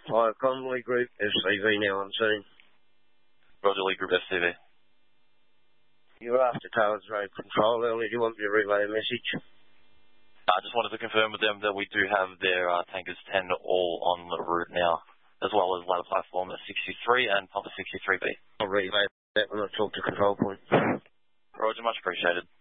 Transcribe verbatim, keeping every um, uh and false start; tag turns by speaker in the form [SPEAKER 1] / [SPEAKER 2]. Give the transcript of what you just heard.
[SPEAKER 1] Hi, Convoy Group, S C V now on scene.
[SPEAKER 2] Roger, Lee Group, S C V.
[SPEAKER 1] You were after Taylor's Road Control earlier. Do you want me to relay a message?
[SPEAKER 2] I just wanted to confirm with them that we do have their uh, tankers ten all on the route now, as well as ladder platform at sixty-three and pump sixty-three B.
[SPEAKER 1] I'll relay that when I talk to Control Point.
[SPEAKER 2] Roger, much appreciated.